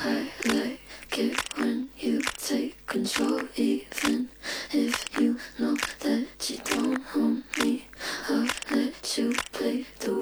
I like it when you take control, even if you know that you don't own me. I'll let you play the